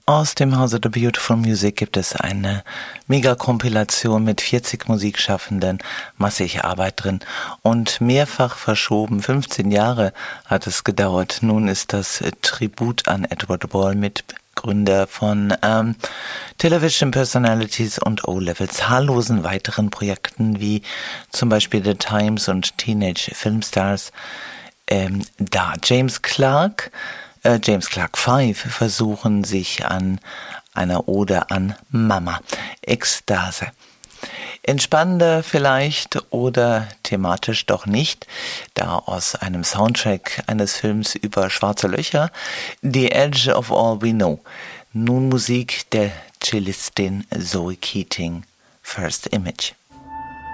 Aus dem Hause The Beautiful Music gibt es eine Mega-Kompilation mit 40 Musikschaffenden, massig Arbeit drin und mehrfach verschoben. 15 Jahre hat es gedauert. Nun ist das Tribut an Edward Ball, Mitgründer von Television Personalities und O-Level, zahllosen weiteren Projekten wie zum Beispiel The Times und Teenage Filmstars. Da James Clark 5 versuchen sich an einer Ode an Mama. Ekstase. Entspannender vielleicht oder thematisch doch nicht, da aus einem Soundtrack eines Films über schwarze Löcher, The Edge of All We Know. Nun Musik der Cellistin Zoe Keating, First Image.